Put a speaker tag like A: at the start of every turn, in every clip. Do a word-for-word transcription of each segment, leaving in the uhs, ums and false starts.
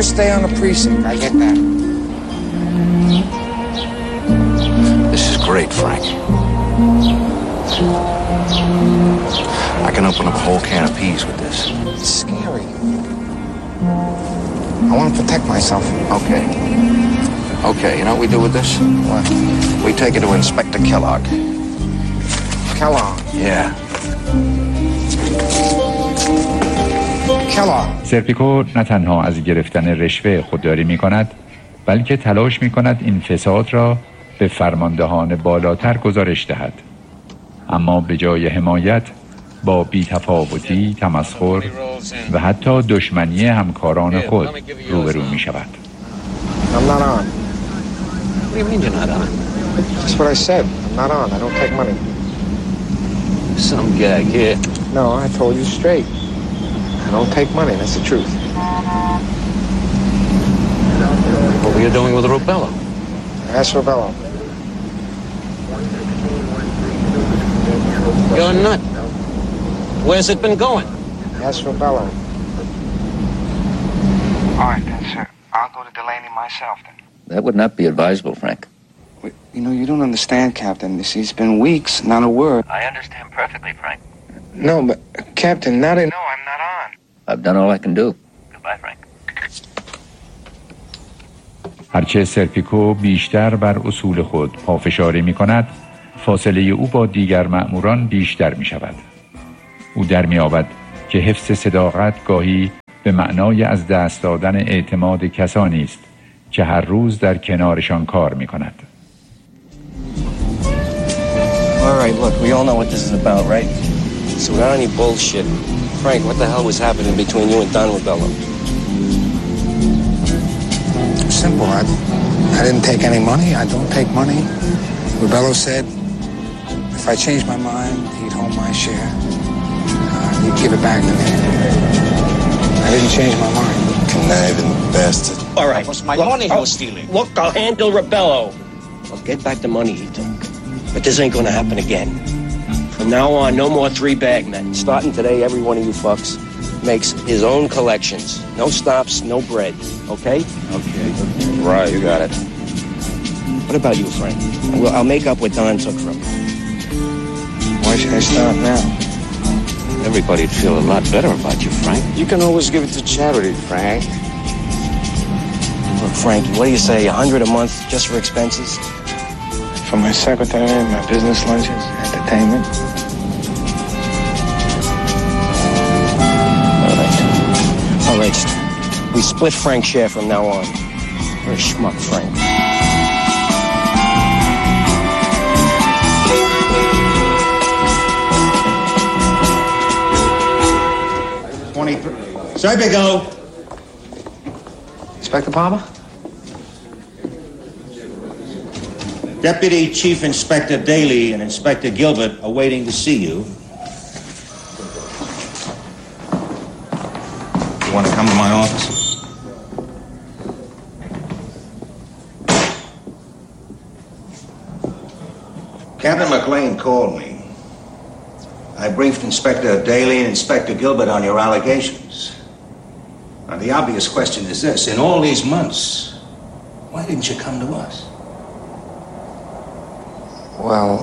A: First day on the precinct, I get that.
B: This is great, Frank. I can open up a whole can of peas with this.
A: It's scary. I want to protect myself.
B: Okay. Okay, you know what we do with this?
A: What?
B: We take it to Inspector Kellogg.
A: Kellogg?
B: Yeah.
A: Kellogg.
C: سرپیکو نه تنها از گرفتن رشوه خودداری می کند، بلکه تلاش می کند این فساد را به فرماندهان بالاتر گزارش دهد. اما به جای حمایت با بی‌تفاوتی، تمسخر و حتی دشمنی همکاران خود روبرو می شود.
A: I'm not on.
B: What do you mean you're not on?
A: That's what I said. I'm not on. I don't take money.
B: Some gag here.
A: No, I told you straight. I don't take money. That's the truth.
B: What were you doing with Rubello?
A: Ask Rubello.
B: You're a nut. Where's it been going?
A: Ask Rubello.
D: All right, then, sir. I'll go to Delaney myself, then.
E: That would not be advisable, Frank.
D: Wait, you know, you don't understand, Captain. You see, it's been weeks, not a word.
E: I understand perfectly, Frank.
A: No, but, uh, Captain, now they
D: No, I'm not on.
E: I've done all I can do. Goodbye, Frank.
C: هرچه سرپیکو بیشتر بر اصول خود پافشاری می کند، فاصله او با دیگر مأموران بیشتر می شود. او در می آورد که حفظ صداقت گاهی به معنای از دست دادن اعتماد کسانی است که هر روز در کنارشان کار می کند.
F: All right, look, we all know what this is about, right? So without any bullshit, Frank, what the hell was happening between you and Don Rubello?
A: Simple. I, I didn't take any money. I don't take money. Rubello said if I changed my mind, he'd hold my share. Uh, he'd give it back to me. I didn't change my mind.
B: Conniving bastard.
F: All right.
G: It was my
F: look,
G: money he
F: oh,
G: was stealing.
F: Look, I'll handle Rubello. I'll get back the money he took. But this ain't gonna happen again. From now on, no more three-bag men. Starting today, every one of you fucks makes his own collections. No stops, no bread. Okay?
B: Okay. Right, you got it.
F: What about you, Frank? Well, I'll make up what Don took from you.
A: Why should I start now?
B: Everybody'd feel a lot better about you, Frank.
A: You can always give it to charity, Frank.
F: Look, Frankie, what do you say? A hundred a month just for expenses?
A: For my secretary, my business lunches, entertainment.
F: All right. All right. We split Frank's share from now on. You're a schmuck, Frank.
G: twenty-three. Serpico!
A: Inspector Palmer?
G: Deputy Chief Inspector Daly and Inspector Gilbert are waiting to see you. You want to come to my office? Captain McLean called me. I briefed Inspector Daly and Inspector Gilbert on your allegations. Now, the obvious question is this. In all these months, why didn't you come to us?
A: Well,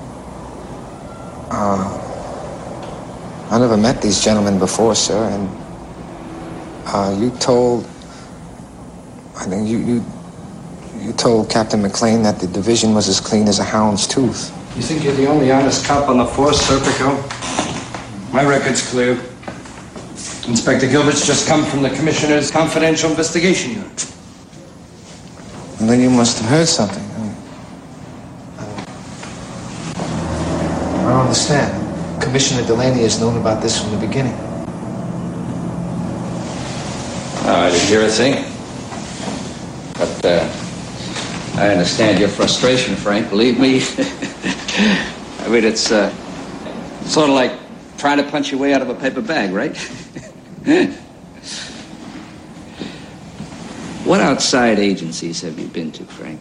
A: uh, I never met these gentlemen before, sir, and uh, you told, I think you, you, you told Captain McLean that the division was as clean as a hound's tooth.
H: You think you're the only honest cop on the force, Serpico? My record's clear. Inspector Gilbert's just come from the Commissioner's Confidential Investigation Unit.
A: And then you must have heard something. I, mean, I don't understand. Commissioner Delaney has known about this from the beginning.
I: Oh, I didn't hear a thing. But uh, I understand your frustration, Frank. Believe me. I mean, it's uh, sort of like trying to punch your way out of a paper bag, right? What outside agencies have you been to, Frank?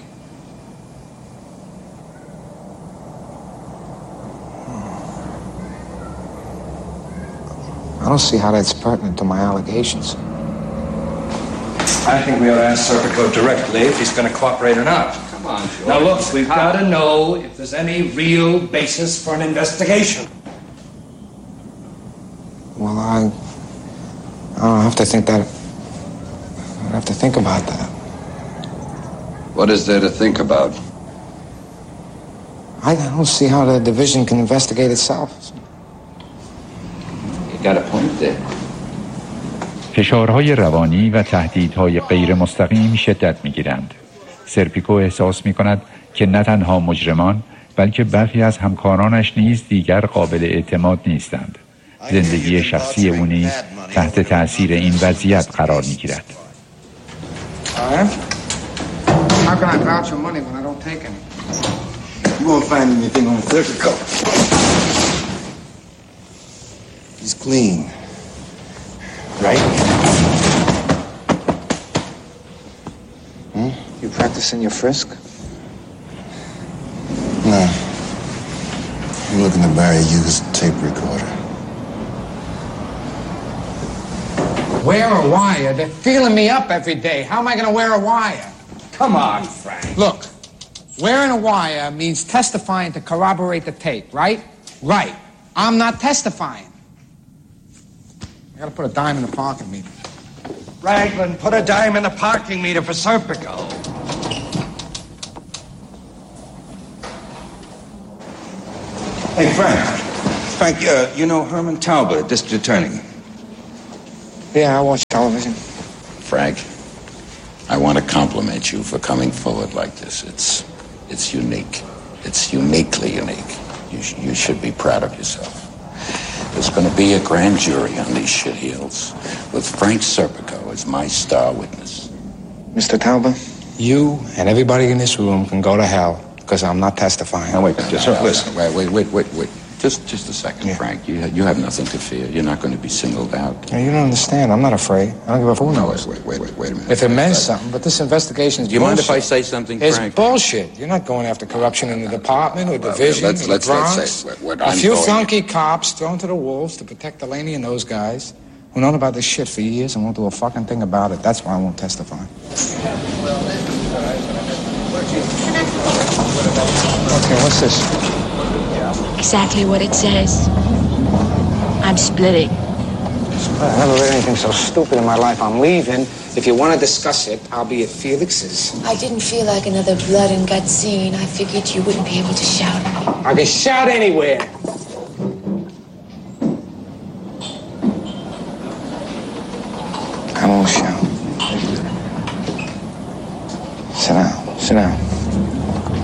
A: I don't see how that's pertinent to my allegations.
H: I think we ought to ask Serpico directly if he's going to cooperate or not.
I: Come on, George.
H: Now, look, we've got to know if there's any real basis for an investigation.
A: Well, I... I don't have to think that... I have to think about that.
I: What is there to think about?
A: I don't see how the division can investigate itself.
I: You got a point there.
C: فشارهای روانی و تهدیدهای غیر مستقیم شدت می‌گیرند. سرپیکو احساس می‌کند که نه تنها مجرمان بلکه برخی از همکارانش نیز دیگر قابل اعتماد نیستند. زندگی شخصی او نیز تحت تأثیر این وضعیت قرار می‌گیرد.
A: How can I vouch for money when I don't take any?
G: You won't find anything on Serpico. He's clean. Right?
A: Hmm? You practicing your frisk?
G: No. I'm looking to buy a used tape recorder.
A: Wear a wire? They're feeling me up every day. How am I going to wear a wire?
H: Come on, Frank.
A: Look, wearing a wire means testifying to corroborate the tape, right? Right. I'm not testifying. I gotta put a dime in the parking meter.
H: Raglan, put a dime in the parking meter for Serpico.
G: Hey, Frank. Frank, uh, you know Herman Talbot, district attorney?
A: Yeah, I watch television.
J: Frank, I want to compliment you for coming forward like this. It's it's unique. It's uniquely unique. You, sh- you should be proud of yourself. There's going to be a grand jury on these shitheels with Frank Serpico as my star witness.
A: Mister Talbot, you and everybody in this room can go to hell because I'm not testifying.
J: Now, wait, just no, listen. Wait, wait, wait, wait, wait. Just, just a second, yeah. Frank. You, you have nothing to fear. You're not going to be singled out.
A: Yeah, you don't understand. I'm not afraid. I don't give a fuck.
J: No, wait, wait, wait, wait, wait a minute.
A: If it meant something, but this investigation is
J: Do you
A: bullshit.
J: mind if I say something,
A: It's
J: Frank?
A: bullshit. You're not going after corruption in the department or division
J: let's,
A: or
J: let's,
A: the Bronx.
J: let's say what, what
A: a
J: I'm
A: few
J: going
A: flunky cops thrown to the wolves to protect Delaney and those guys who known about this shit for years and won't do a fucking thing about it. That's why I won't testify. Okay, what's this?
K: Exactly what it says. I'm splitting.
A: I never read anything so stupid in my life. I'm leaving. If you want to discuss it, I'll be at Felix's.
K: I didn't feel like another blood and guts scene. I figured you wouldn't be able to shout at me.
A: I can shout anywhere. I won't shout. Sit down. Sit down.